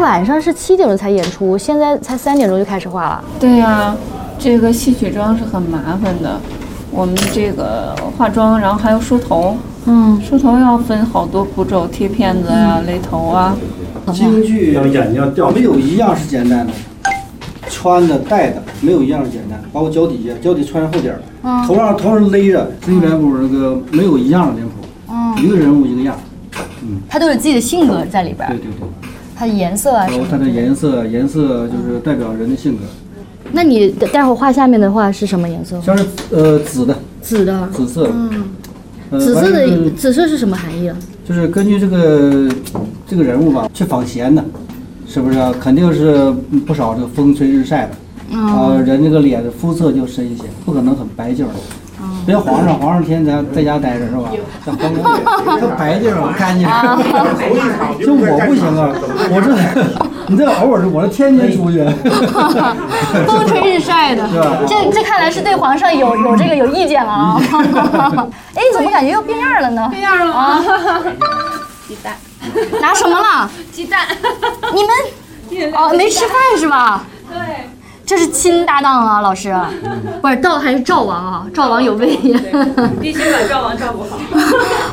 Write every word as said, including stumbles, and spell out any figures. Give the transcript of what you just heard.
晚上是七点钟才演出，现在才三点钟就开始画了。 对呀、啊，这个戏曲妆是很麻烦的。我们这个化妆，然后还有梳头， 嗯， 梳头要分好多步骤，贴片子啊、勒头啊。 京剧眼睛要掉，没有一样是简单的，穿的戴的没有一样是简单的，包括脚底下，脚底穿上厚底儿，嗯、头上头上勒着，这一脸谱那个没有一样的脸谱，嗯，一个人物一个样， 嗯，它都有自己的性格在里边。 对对对， 它的颜色啊什么的， 它的颜色颜色就是代表人的性格。 那你待会儿画下面的话是什么颜色？ 像是呃紫的， 紫的， 紫色， 嗯， 呃、 紫色的紫色是什么含义啊？ 就是根据这个这个人物吧，去访贤的，是不是、啊？肯定是不少这个风吹日晒的，啊、哦呃，人这个脸的肤色就深一些，不可能很白净的。别皇上，皇上天天在在家待着是吧？在皇宫里，他白净干净。就我不行啊，我这你这偶尔我这天天出去， 风吹日晒的，这这看来是对皇上有有这个有意见了啊。哎，你怎么感觉又变样了呢？ 变样了啊！鸡蛋， 拿什么了？ 鸡蛋。 你们哦没吃饭是吧？ 对。 这是亲搭档啊，老师，不是赵还是赵王啊？赵王有威严， 必须把赵王照顾好。